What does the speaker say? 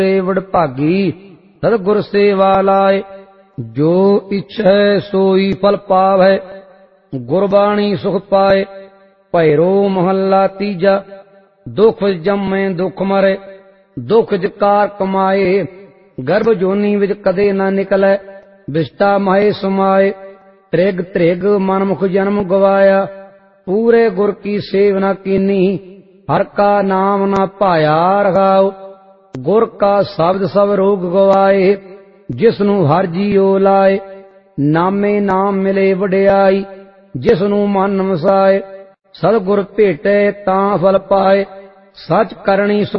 ਸੇ ਵਡਭਾਗੀ ਸਤਿਗੁਰ ਸੇਵਾ ਲਾਏ। ਜੋ ਇਛੈ ਸੋਈ ਫਲ ਪਾਵੈ ਗੁਰਬਾਣੀ ਸੁਖ ਪਾਏ। ਭੈਰੋ ਮਹੱਲਾ ਤੀਜਾ। ਦੁਖ ਜੰਮੇ ਦੁਖ ਮਰੇ ਦੁਖ ਜਕਾਰ ਕਮਾਏ। ਗਰਭ ਜੋਨੀ ਵਿੱਚ ਕਦੇ ਨਾ ਨਿਕਲੈ ਵਿਸ਼ਟਾ ਮਾਏ ਸਮਾਏ। ਤ੍ਰਿਗ ਤ੍ਰਿਗ ਮਨਮੁਖ ਜਨਮ ਗਵਾਇਆ ਪੂਰੇ ਗੁਰ ਕੀ ਸੇਵ ਨਾ ਕੀਨੀ। ਹਰ ਕਾ ਨਾਮ ਨਾ ਭਾਇਆ ਰਖਾਉ ਗੁਰ ਕਾ ਸ਼ਬਦ ਸਭ ਰੋਗ ਗਵਾਏ। ਜਿਸ ਨੂੰ ਹਰ ਜੀਉ ਲਾਏ ਨਾਮੇ ਨਾਮ ਮਿਲੇ ਵਡਿਆਈ। ਜਿਸ ਨੂੰ ਮਨ ਵਸਾਏ ਸਤਿਗੁਰ ਭੇਟੇ ਤਾਂ ਫਲ ਪਾਏ। ਸਚ ਕਰਨੀ